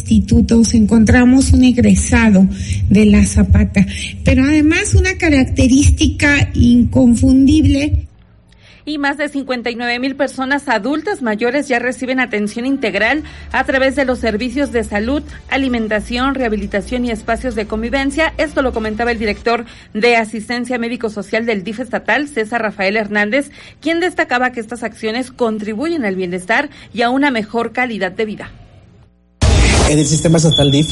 institutos encontramos un egresado de la Zapata, pero además una característica inconfundible. Y más de 59,000 personas adultas mayores ya reciben atención integral a través de los servicios de salud, alimentación, rehabilitación y espacios de convivencia. Esto lo comentaba el director de Asistencia Médico-Social del DIF estatal, César Rafael Hernández, quien destacaba que estas acciones contribuyen al bienestar y a una mejor calidad de vida. En el sistema estatal DIF,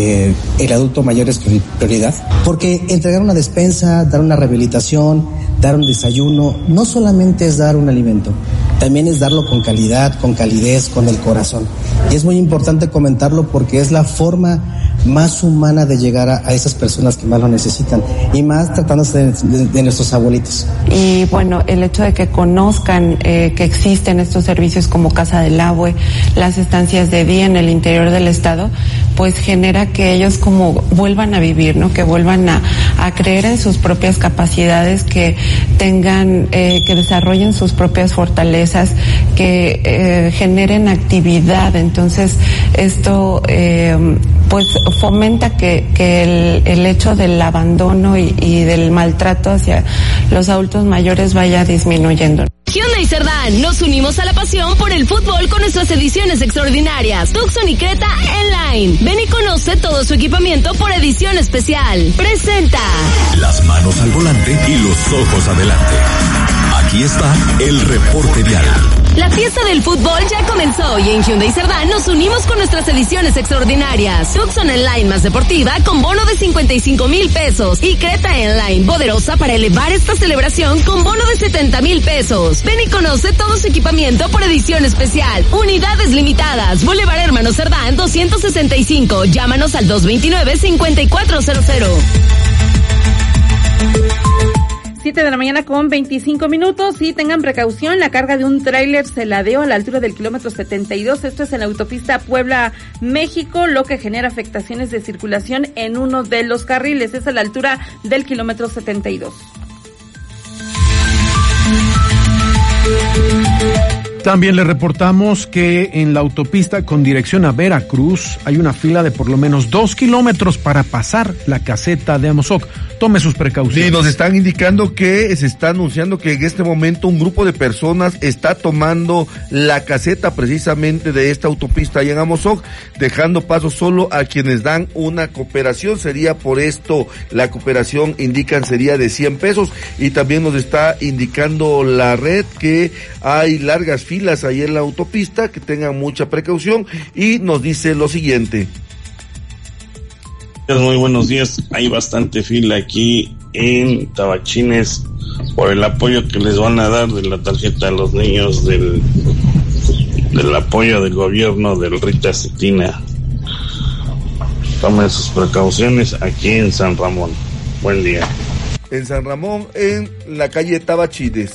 el adulto mayor es prioridad, porque entregar una despensa, dar una rehabilitación, dar un desayuno, no solamente es dar un alimento, también es darlo con calidad, con calidez, con el corazón. Y es muy importante comentarlo porque es la forma más humana de llegar a esas personas que más lo necesitan, y más tratándose de nuestros abuelitos. Y bueno, el hecho de que conozcan que existen estos servicios como Casa del Abue, las estancias de día en el interior del estado, pues genera que ellos como vuelvan a vivir, ¿no? Que vuelvan a creer en sus propias capacidades, que tengan, que desarrollen sus propias fortalezas, que generen actividad. Entonces, esto pues fomenta que el hecho del abandono y del maltrato hacia los adultos mayores vaya disminuyendo. Hyundai Cerdán, nos unimos a la pasión por el fútbol con nuestras ediciones extraordinarias. Tucson y Creta en Line. Ven y conoce todo su equipamiento por edición especial. Presenta las manos al volante y los ojos adelante. Aquí está el reporte vial. La fiesta del fútbol ya comenzó y en Hyundai Cerdán nos unimos con nuestras ediciones extraordinarias. Tucson Line más deportiva con bono de 55,000 pesos y Creta Line poderosa para elevar esta celebración con bono de 70,000 pesos. Ven y conoce todo su equipamiento por edición especial. Unidades limitadas. Boulevard Hermano Cerdán 265. Llámanos al 229-5400. 7 de la mañana con 25 minutos y tengan precaución, la carga de un tráiler se ladeó a la altura del kilómetro 72, esto es en la autopista Puebla-México, lo que genera afectaciones de circulación en uno de los carriles, es a la altura del kilómetro 72. También le reportamos que en la autopista con dirección a Veracruz hay una fila de por lo menos 2 kilómetros para pasar la caseta de Amozoc. Tome sus precauciones. Sí, nos están indicando que se está anunciando que en este momento un grupo de personas está tomando la caseta precisamente de esta autopista allá en Amozoc, dejando paso solo a quienes dan una cooperación. Sería por esto, la cooperación indican sería de 100 pesos y también nos está indicando la red que hay largas filas ahí en la autopista, que tengan mucha precaución y nos dice lo siguiente. Muy buenos días, hay bastante fila aquí en Tabachines por el apoyo que les van a dar de la tarjeta a los niños del apoyo del gobierno del Rita Cetina. Tomen sus precauciones aquí en San Ramón. Buen día. En San Ramón, en la calle Tabachines.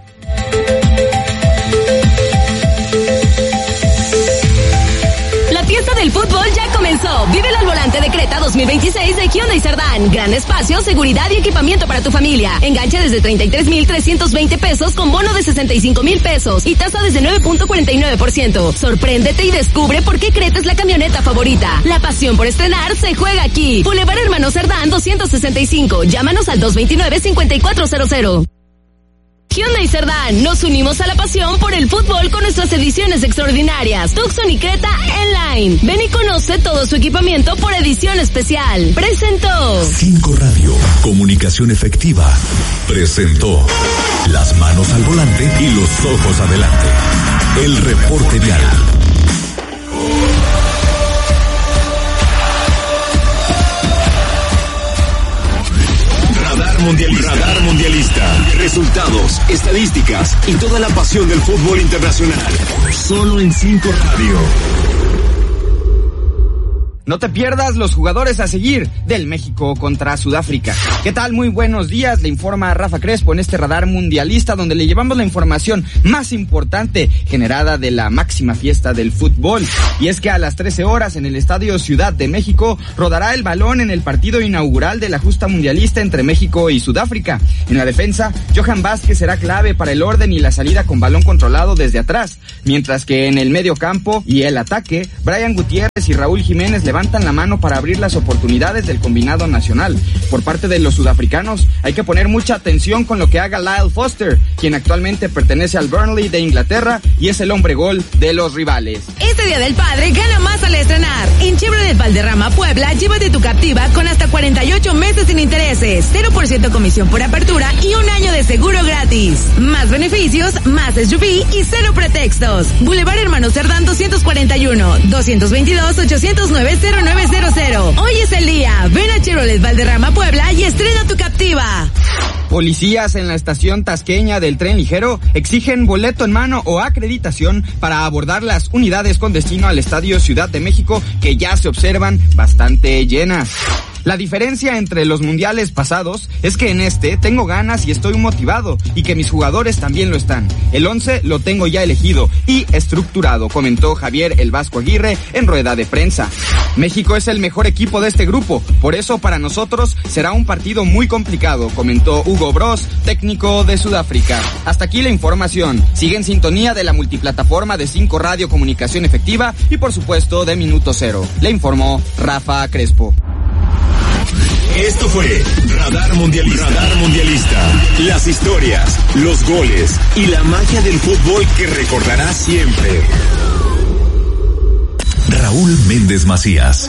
La fiesta del fútbol ya comenzó. Vívela al volante de Creta 2026 de Hyundai Cerdán. Gran espacio, seguridad y equipamiento para tu familia. Enganche desde 33,320 pesos con bono de 65,000 pesos y tasa desde 9.49%. Sorpréndete y descubre por qué Creta es la camioneta favorita. La pasión por estrenar se juega aquí. Boulevard Hermano Cerdán 265. Llámanos al 229-5400. Hyundai Cerdán, nos unimos a la pasión por el fútbol con nuestras ediciones extraordinarias. Tucson y Creta en Line. Ven y conoce todo su equipamiento por edición especial. Presentó 5 Radio, comunicación efectiva. Presentó las manos al volante y los ojos adelante. El reporte vial. Radar Mundialista. Resultados, estadísticas y toda la pasión del fútbol internacional. Solo en 5 Radio. No te pierdas los jugadores a seguir del México contra Sudáfrica. ¿Qué tal? Muy buenos días, le informa Rafa Crespo en este radar mundialista donde le llevamos la información más importante generada de la máxima fiesta del fútbol. Y es que a las 13 horas en el Estadio Ciudad de México rodará el balón en el partido inaugural de la justa mundialista entre México y Sudáfrica. En la defensa, Johan Vázquez será clave para el orden y la salida con balón controlado desde atrás, mientras que en el medio campo y el ataque, Brian Gutiérrez y Raúl Jiménez levantan la mano para abrir las oportunidades del combinado nacional. Por parte de los sudafricanos, hay que poner mucha atención con lo que haga Lyle Foster, quien actualmente pertenece al Burnley de Inglaterra y es el hombre gol de los rivales. Este Día del Padre gana más al estrenar. En Chevrolet Valderrama Puebla, llévate tu Captiva con hasta 48 meses sin intereses, 0% comisión por apertura y un año de seguro gratis. Más beneficios, más SUV y cero pretextos. Boulevard Hermano Cerdán 241, 222-809-0900. Hoy es el día. Ven a Chevrolet Valderrama Puebla y estrena tu Captiva. Policías en la estación tasqueña del tren ligero exigen boleto en mano o acreditación para abordar las unidades con destino al Estadio Ciudad de México, que ya se observan bastante llenas. La diferencia entre los mundiales pasados es que en este tengo ganas y estoy motivado, y que mis jugadores también lo están. El 11 lo tengo ya elegido y estructurado, comentó Javier El Vasco Aguirre en rueda de prensa. México es el mejor equipo de este grupo, por eso para nosotros será un partido muy complicado, comentó Hugo Bros, técnico de Sudáfrica. Hasta aquí la información. Sigue en sintonía de la multiplataforma de 5 Radio Comunicación Efectiva y por supuesto de Minuto Cero. Le informó Rafa Crespo. Esto fue Radar Mundialista. Radar Mundialista. Las historias, los goles y la magia del fútbol que recordarás siempre. Raúl Méndez Macías.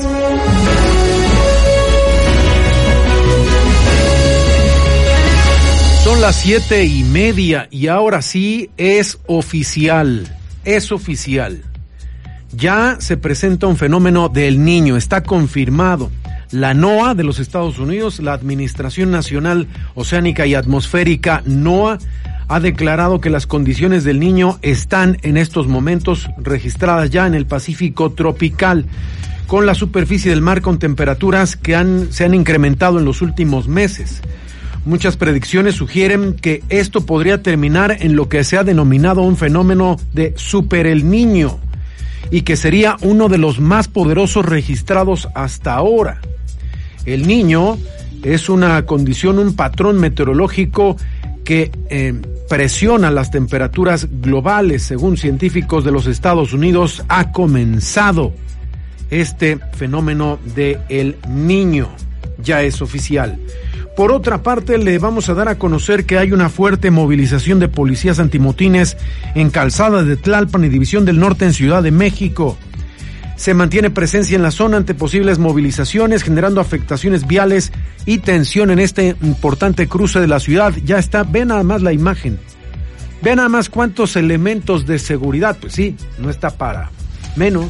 Son las 7:30 y ahora sí es oficial. Es oficial. Ya se presenta un fenómeno del Niño, está confirmado. La NOAA de los Estados Unidos, la Administración Nacional Oceánica y Atmosférica, NOAA, ha declarado que las condiciones del Niño están en estos momentos registradas ya en el Pacífico tropical, con la superficie del mar con temperaturas que se han incrementado en los últimos meses. Muchas predicciones sugieren que esto podría terminar en lo que se ha denominado un fenómeno de Super El Niño, y que sería uno de los más poderosos registrados hasta ahora. El Niño es una condición, un patrón meteorológico que presiona las temperaturas globales. Según científicos de los Estados Unidos, ha comenzado este fenómeno de El Niño. Ya es oficial. Por otra parte, le vamos a dar a conocer que hay una fuerte movilización de policías antimotines en Calzada de Tlalpan y División del Norte en Ciudad de México. Se mantiene presencia en la zona ante posibles movilizaciones, generando afectaciones viales y tensión en este importante cruce de la ciudad. Ya está, ven nada más la imagen. Ven nada más cuántos elementos de seguridad. Pues sí, no está para menos.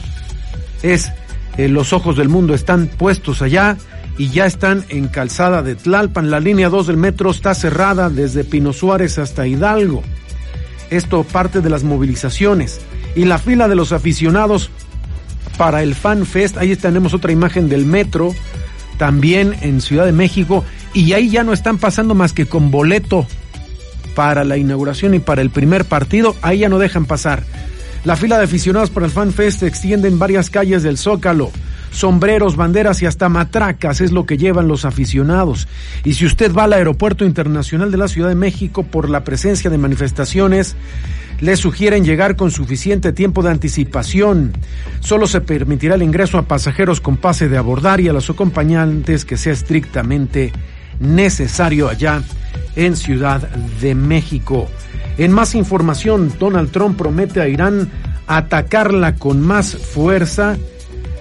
Los ojos del mundo están puestos allá y ya están en Calzada de Tlalpan. La línea 2 del metro está cerrada desde Pino Suárez hasta Hidalgo. Esto parte de las movilizaciones. Y la fila de los aficionados para el Fan Fest, ahí tenemos otra imagen del metro, también en Ciudad de México, y ahí ya no están pasando más que con boleto para la inauguración y para el primer partido, ahí ya no dejan pasar. La fila de aficionados para el Fan Fest se extiende en varias calles del Zócalo. Sombreros, banderas y hasta matracas es lo que llevan los aficionados. Y si usted va al Aeropuerto Internacional de la Ciudad de México, por la presencia de manifestaciones, le sugieren llegar con suficiente tiempo de anticipación. Solo se permitirá el ingreso a pasajeros con pase de abordar y a los acompañantes que sea estrictamente necesario allá en Ciudad de México. En más información, Donald Trump promete a Irán atacarla con más fuerza.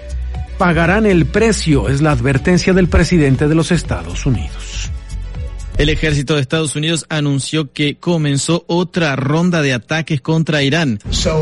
Pagarán el precio, es la advertencia del presidente de los Estados Unidos. El ejército de Estados Unidos anunció que comenzó otra ronda de ataques contra Irán.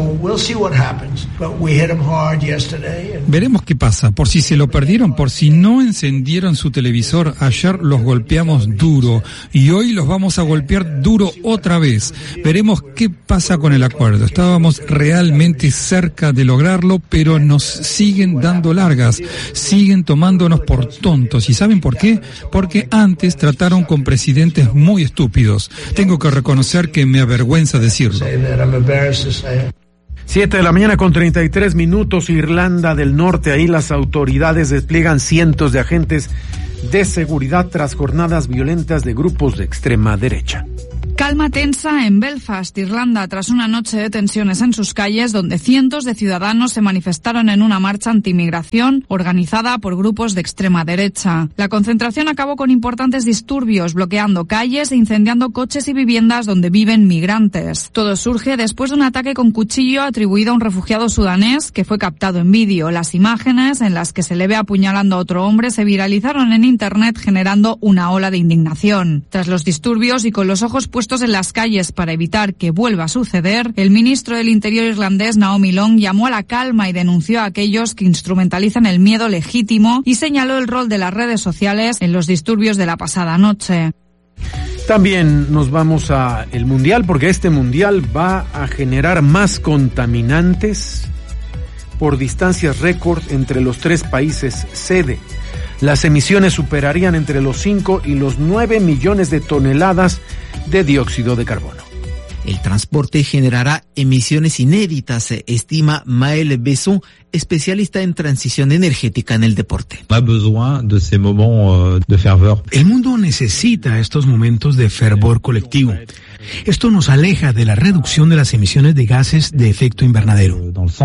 Veremos qué pasa, por si se lo perdieron, por si no encendieron su televisor. Ayer los golpeamos duro y hoy los vamos a golpear duro otra vez. Veremos qué pasa con el acuerdo. Estábamos realmente cerca de lograrlo, pero nos siguen dando largas, siguen tomándonos por tontos. ¿Y saben por qué? Porque antes trataron con presidentes muy estúpidos. Tengo que reconocer que me avergüenza decirlo. 7 de la mañana con 33 minutos, Irlanda del Norte. Ahí las autoridades despliegan cientos de agentes de seguridad tras jornadas violentas de grupos de extrema derecha. Calma tensa en Belfast, Irlanda, tras una noche de tensiones en sus calles, donde cientos de ciudadanos se manifestaron en una marcha antimigración organizada por grupos de extrema derecha. La concentración acabó con importantes disturbios, bloqueando calles e incendiando coches y viviendas donde viven migrantes. Todo surge después de un ataque con cuchillo atribuido a un refugiado sudanés que fue captado en vídeo. Las imágenes, en las que se le ve apuñalando a otro hombre, se viralizaron en Internet, generando una ola de indignación. Tras los disturbios y con los ojos puestos en las calles para evitar que vuelva a suceder, el ministro del Interior irlandés, Naomi Long, llamó a la calma y denunció a aquellos que instrumentalizan el miedo legítimo y señaló el rol de las redes sociales en los disturbios de la pasada noche. También nos vamos a el Mundial, porque este Mundial va a generar más contaminantes por distancias récord entre los 3 países sede. Las emisiones superarían entre los 5 y los 9 millones de toneladas de dióxido de carbono. El transporte generará emisiones inéditas, estima Maël Besson, especialista en transición energética en el deporte. El mundo necesita estos momentos de fervor colectivo. Esto nos aleja de la reducción de las emisiones de gases de efecto invernadero.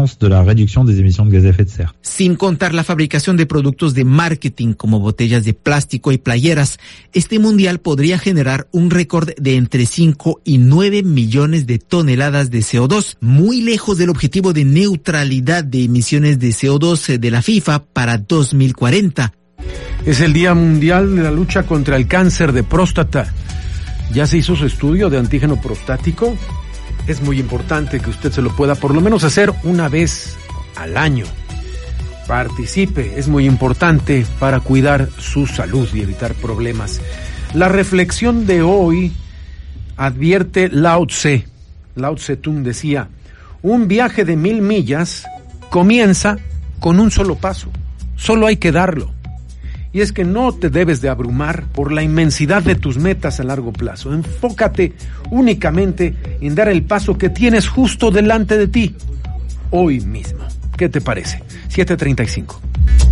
Sin contar la fabricación de productos de marketing como botellas de plástico y playeras, este mundial podría generar un récord de entre 5 y 9 millones de toneladas de CO2, muy lejos del objetivo de neutralidad de emisiones de CO2 de la FIFA para 2040. Es el Día Mundial de la Lucha contra el Cáncer de Próstata. ¿Ya se hizo su estudio de antígeno prostático? Es muy importante que usted se lo pueda por lo menos hacer una vez al año. Participe, es muy importante para cuidar su salud y evitar problemas. La reflexión de hoy advierte Lao Tse. Lao Tse Tung decía: un viaje de 1000 millas comienza con un solo paso. Solo hay que darlo. Y es que no te debes de abrumar por la inmensidad de tus metas a largo plazo. Enfócate únicamente en dar el paso que tienes justo delante de ti, hoy mismo. ¿Qué te parece? 7:35.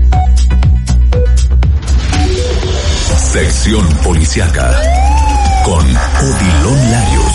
Sección Policiaca con Odilon Larios.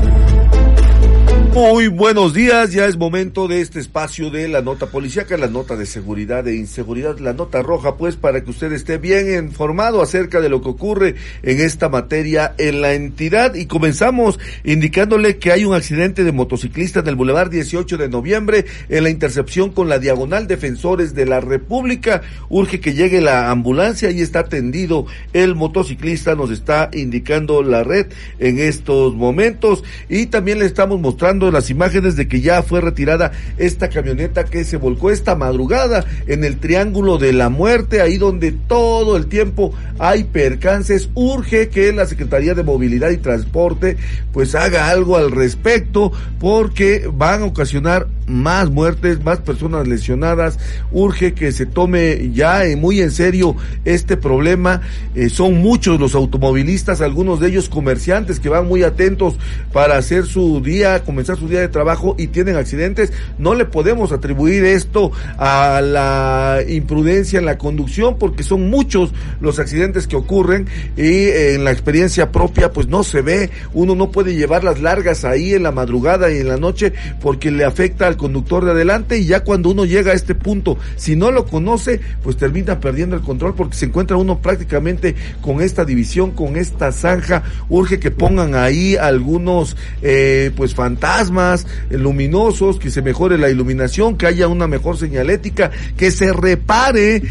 Muy buenos días, ya es momento de este espacio de la nota policiaca, la nota de seguridad e inseguridad, la nota roja, pues, para que usted esté bien informado acerca de lo que ocurre en esta materia en la entidad. Y comenzamos indicándole que hay un accidente de motociclista en el Boulevard 18 de noviembre, en la intercepción con la Diagonal Defensores de la República. Urge que llegue la ambulancia y está atendido el motociclista, nos está indicando la red en estos momentos. Y también le estamos mostrando las imágenes de que ya fue retirada esta camioneta que se volcó esta madrugada en el Triángulo de la Muerte, ahí donde todo el tiempo hay percances. Urge que la Secretaría de Movilidad y Transporte pues haga algo al respecto, porque van a ocasionar más muertes, más personas lesionadas. Urge que se tome ya muy en serio este problema. Son muchos los automovilistas, algunos de ellos comerciantes, que van muy atentos para hacer su día, comenzar su día de trabajo, y tienen accidentes. No le podemos atribuir esto a la imprudencia en la conducción, porque son muchos los accidentes que ocurren, y en la experiencia propia pues no se ve. Uno no puede llevar las largas ahí en la madrugada y en la noche porque le afecta al conductor de adelante, y ya cuando uno llega a este punto, si no lo conoce, pues termina perdiendo el control, porque se encuentra uno prácticamente con esta división, con esta zanja. Urge que pongan ahí algunos pues fantasmas luminosos, que se mejore la iluminación, que haya una mejor señalética, que se repare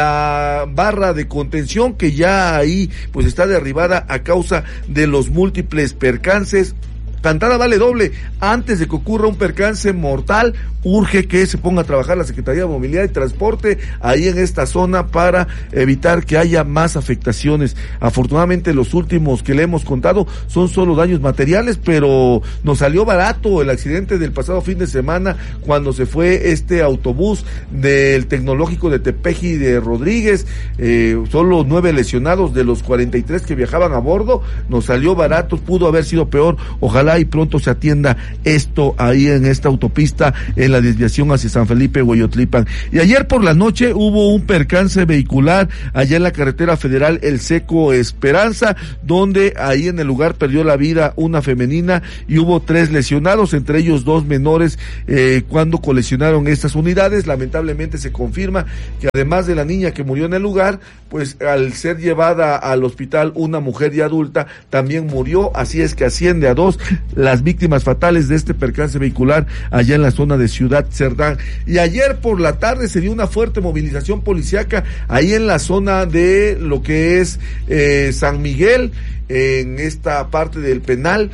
la barra de contención que ya ahí pues está derribada a causa de los múltiples percances. Cantada vale doble. Antes de que ocurra un percance mortal, urge que se ponga a trabajar la Secretaría de Movilidad y Transporte ahí en esta zona para evitar que haya más afectaciones. Afortunadamente los últimos que le hemos contado son solo daños materiales, pero nos salió barato el accidente del pasado fin de semana cuando se fue este autobús del Tecnológico de Tepeji y de Rodríguez, solo 9 lesionados de los 43 que viajaban a bordo. Nos salió barato, pudo haber sido peor. Ojalá y pronto se atienda esto ahí en esta autopista, en la desviación hacia San Felipe, Hueyotlipan. Y ayer por la noche hubo un percance vehicular allá en la carretera federal El Seco Esperanza, donde ahí en el lugar perdió la vida una femenina y hubo 3 lesionados, entre ellos 2 menores, cuando colisionaron estas unidades. Lamentablemente se confirma que además de la niña que murió en el lugar, pues al ser llevada al hospital una mujer ya adulta también murió, así es que asciende a 2 las víctimas fatales de este percance vehicular allá en la zona de Ciudad Cerdán. Y ayer por la tarde se dio una fuerte movilización policíaca ahí en la zona de lo que es San Miguel. En esta parte del penal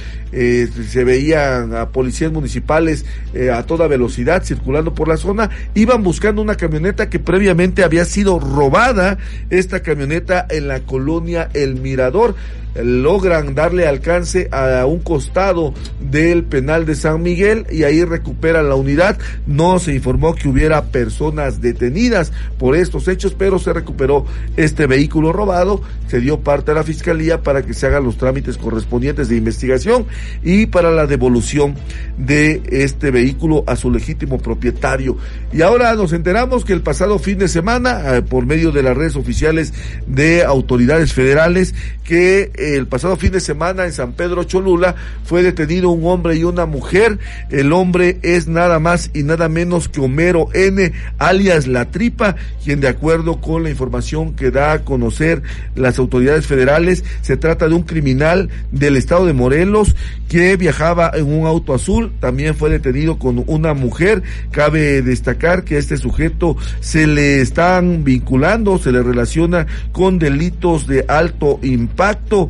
se veían a policías municipales a toda velocidad circulando por la zona. Iban buscando una camioneta que previamente había sido robada, esta camioneta en la colonia El Mirador. Logran darle alcance a un costado del penal de San Miguel y ahí recuperan la unidad. No se informó que hubiera personas detenidas por estos hechos, pero se recuperó este vehículo robado, se dio parte a la fiscalía para que se hagan los trámites correspondientes de investigación y para la devolución de este vehículo a su legítimo propietario. Y ahora nos enteramos que el pasado fin de semana, por medio de las redes oficiales de autoridades federales, que el pasado fin de semana en San Pedro Cholula fue detenido un hombre y una mujer. El hombre es nada más y nada menos que Homero N., alias La Tripa, quien, de acuerdo con la información que da a conocer las autoridades federales, se trata de un criminal del estado de Morelos que viajaba en un auto azul. También fue detenido con una mujer. Cabe destacar que este sujeto se le están vinculando, se le relaciona con delitos de alto impacto.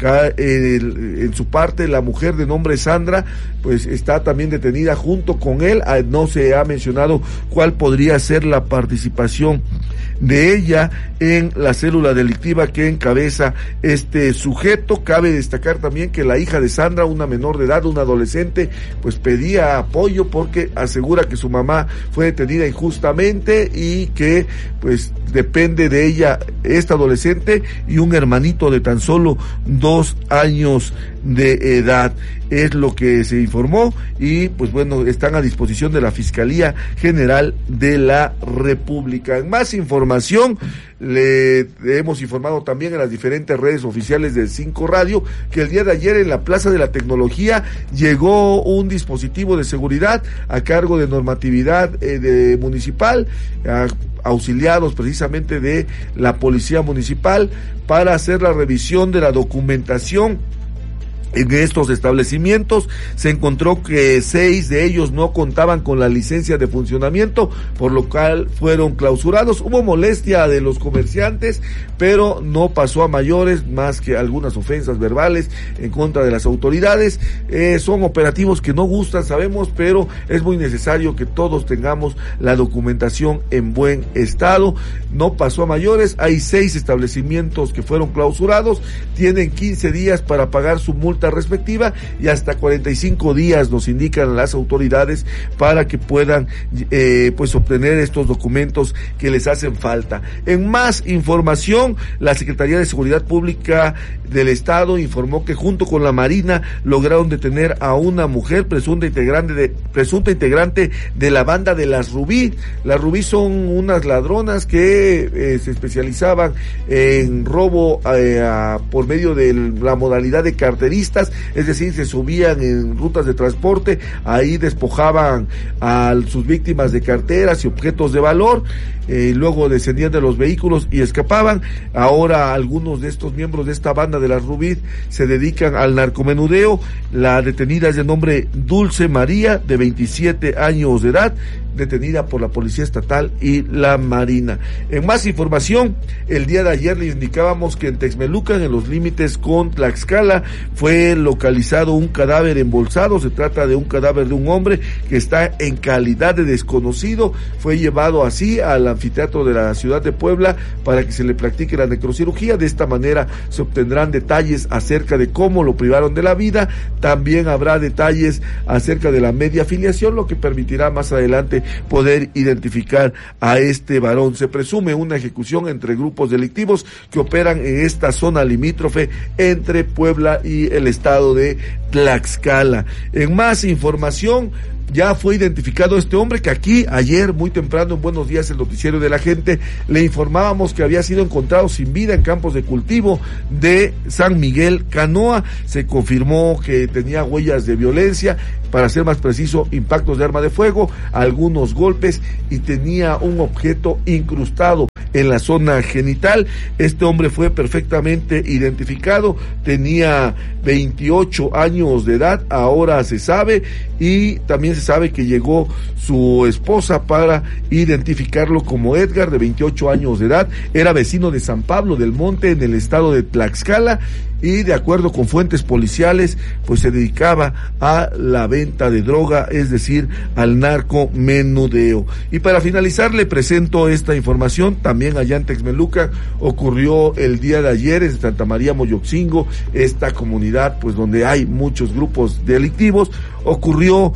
En su parte, la mujer de nombre Sandra pues está también detenida junto con él. No se ha mencionado cuál podría ser la participación de ella en la célula delictiva que encabeza este sujeto. Cabe destacar también que la hija de Sandra, una menor de edad, una adolescente, pues pedía apoyo porque asegura que su mamá fue detenida injustamente y que pues depende de ella esta adolescente y un hermanito de tan solo 2 años de edad. Es lo que se informó y pues bueno, están a disposición de la Fiscalía General de la República. En más información, le hemos informado también en las diferentes redes oficiales del 5 Radio que el día de ayer en la Plaza de la Tecnología llegó un dispositivo de seguridad a cargo de normatividad municipal, auxiliados precisamente de la Policía Municipal, para hacer la revisión de la documentación en estos establecimientos. Se encontró que 6 de ellos no contaban con la licencia de funcionamiento, por lo cual fueron clausurados. Hubo molestia de los comerciantes, pero no pasó a mayores, más que algunas ofensas verbales en contra de las autoridades. Son operativos que no gustan, sabemos, pero es muy necesario que todos tengamos la documentación en buen estado. No pasó a mayores. Hay 6 establecimientos que fueron clausurados, tienen 15 días para pagar su multa respectiva y hasta 45 días nos indican las autoridades para que puedan pues obtener estos documentos que les hacen falta. En más información, la Secretaría de Seguridad Pública del Estado informó que junto con la Marina lograron detener a una mujer presunta integrante de la banda de las Rubí. Las Rubí son unas ladronas que se especializaban en robo por medio de la modalidad de carterismo. autopistas, es decir, se subían en rutas de transporte, ahí despojaban a sus víctimas de carteras y objetos de valor, luego descendían de los vehículos y escapaban. Ahora algunos de estos miembros de esta banda de las Rubí se dedican al narcomenudeo. La detenida es de nombre Dulce María, de 27 años de edad, detenida por la Policía Estatal y la Marina. En más información, el día de ayer le indicábamos que en Texmelucan, en los límites con Tlaxcala, fue localizado un cadáver embolsado. Se trata de un cadáver de un hombre que está en calidad de desconocido. Fue llevado así al anfiteatro de la ciudad de Puebla para que se le practique la necrocirugía. De esta manera se obtendrán detalles acerca de cómo lo privaron de la vida. También habrá detalles acerca de la media filiación, lo que permitirá más adelante poder identificar a este varón. Se presume una ejecución entre grupos delictivos que operan en esta zona limítrofe entre Puebla y el estado de Tlaxcala. En más información, ya fue identificado este hombre que aquí ayer muy temprano en Buenos Días, el noticiero de la gente, le informábamos que había sido encontrado sin vida en campos de cultivo de San Miguel Canoa. Se confirmó que tenía huellas de violencia, para ser más preciso, impactos de arma de fuego, algunos golpes, y tenía un objeto incrustado en la zona genital. Este hombre fue perfectamente identificado, tenía 28 años de edad, ahora se sabe, y también se sabe que llegó su esposa para identificarlo como Edgar, de 28 años de edad, era vecino de San Pablo del Monte, en el estado de Tlaxcala, y de acuerdo con fuentes policiales, pues se dedicaba a la venta de droga, es decir, al narcomenudeo. Y para finalizar, le presento esta información. También allá en Texmelucan ocurrió el día de ayer en Santa María Moyoxingo, esta comunidad pues donde hay muchos grupos delictivos. Ocurrió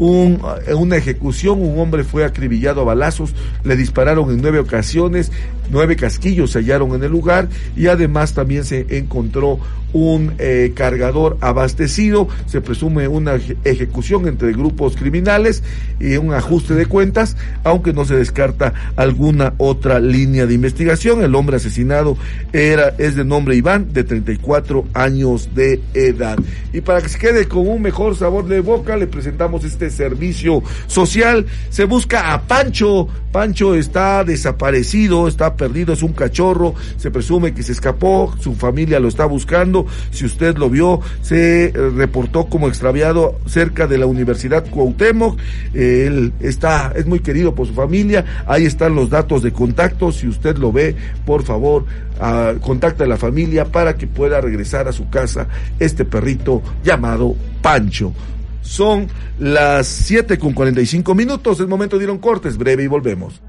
una ejecución, un hombre fue acribillado a balazos, le dispararon en 9 ocasiones, 9 casquillos se hallaron en el lugar, y además también se encontró un cargador abastecido. Se presume una ejecución entre grupos criminales y un ajuste de cuentas, aunque no se descarta alguna otra línea de investigación. El hombre asesinado es de nombre Iván, de 34 años de edad. Y para que se quede con un mejor sabor de boca, le presentamos este servicio social. Se busca a Pancho. Pancho está desaparecido, está perdido, es un cachorro, se presume que se escapó, su familia lo está buscando. Si usted lo vio, se reportó como extraviado cerca de la Universidad Cuauhtémoc. Él es muy querido por su familia. Ahí están los datos de contacto. Si usted lo ve, por favor, contacta a la familia para que pueda regresar a su casa este perrito llamado Pancho. Son las 7:45. Es momento de ir a un corte breve y volvemos.